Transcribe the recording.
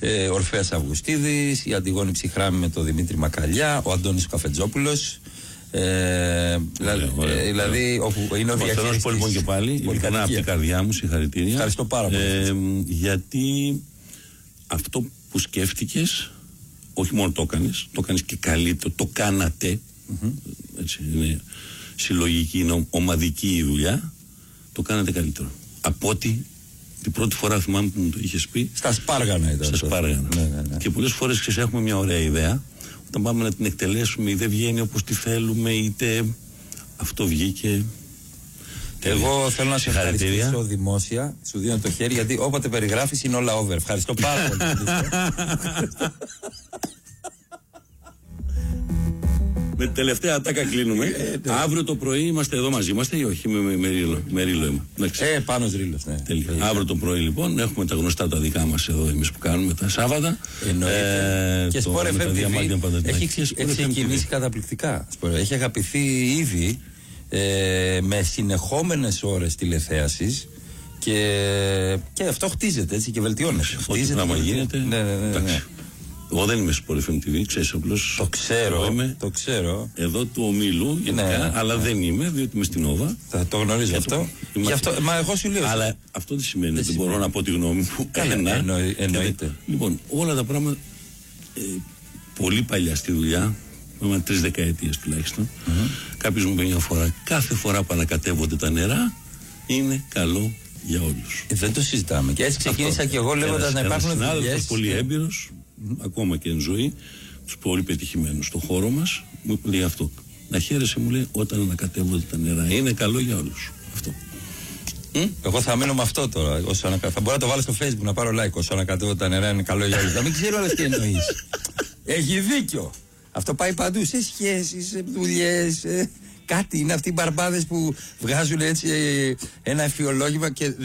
Ορφέας Αυγουστίδης, η Αντιγόνη Ψυχράμη με τον Δημήτρη Μακαλιά, ο Αντώνης Καφετζόπουλος. Δηλαδή, όπου είναι ο διαχειριστής. Θέλω να σου πω λοιπόν και πάλι, ειλικρινά από την καρδιά μου, συγχαρητήρια. Ευχαριστώ πάρα πολύ. Γιατί αυτό που σκέφτηκες, όχι μόνο το έκανες και καλύτερο, το κάνατε. Έτσι, είναι συλλογική, είναι ομαδική η δουλειά. Το κάνατε καλύτερο. Από ότι την πρώτη φορά θυμάμαι που μου το είχες πει. Στα Σπάργανα ήταν. Στα Σπάργανα. Ναι. Και πολλές φορές έχουμε μια ωραία ιδέα. Όταν πάμε να την εκτελέσουμε, ή δεν βγαίνει όπως τη θέλουμε, είτε αυτό βγήκε. Εγώ θέλω να σε ευχαριστήσω δημόσια. Σου δίνω το χέρι, γιατί όποτε περιγράφεις είναι όλα over. Ευχαριστώ πάρα πολύ. Με τελευταία ατάκα κλείνουμε. Αύριο το πρωί είμαστε εδώ μαζί. Είμαστε ή όχι? Με Ρίλο είμαι. Πάνος Ρίλος, ναι. Αύριο το πρωί λοιπόν έχουμε τα γνωστά τα δικά μας εδώ εμείς που κάνουμε τα Σάββατα. Και Sport FM έχει ξεκινήσει καταπληκτικά. Έχει αγαπηθεί ήδη με συνεχόμενες ώρες τηλεθέασης. Και αυτό χτίζεται έτσι και βελτιώνεται. Ό,τι πράγμα γίνεται. Ναι. Εγώ δεν είμαι στο Sport FM TV, ξέρεις, απλώς. Το ξέρω. Εδώ του ομίλου, γενικά, αλλά δεν είμαι, διότι είμαι στην Όβα. Θα το γνωρίζω αυτό. Μα εγώ σου λέω. Αλλά αυτό δεν σημαίνει ότι μπορώ να πω τη γνώμη μου. Εννοείται. Λοιπόν, όλα τα πράγματα πολύ παλιά στη δουλειά, με 3 δεκαετίες τουλάχιστον. Κάποιος μου είπε μια φορά, κάθε φορά που ανακατεύονται τα νερά, είναι καλό για όλους. Δεν το συζητάμε. Και έτσι ξεκίνησα και εγώ λέγοντας να υπάρχουν δουλειές. Πολύ έμπειρος. Ακόμα και εν ζωή, τους πολύ πετυχημένους στον χώρο μας, μου λέει αυτό. Να χαίρεσαι, μου λέει, όταν ανακατεύονται τα νερά. Είναι καλό για όλους. Αυτό. Εγώ θα μείνω με αυτό τώρα. Θα μπορώ να το βάλω στο Facebook να πάρω like. Όσο ανακατεύονται τα νερά είναι καλό για όλους. Να μην ξέρω όλες τι εννοείς. Έχει δίκιο. Αυτό πάει παντού. Σε σχέσεις, σε δουλειές. Κάτι είναι αυτοί οι μπαρμπάδες που βγάζουν έτσι ένα εφιολόγημα και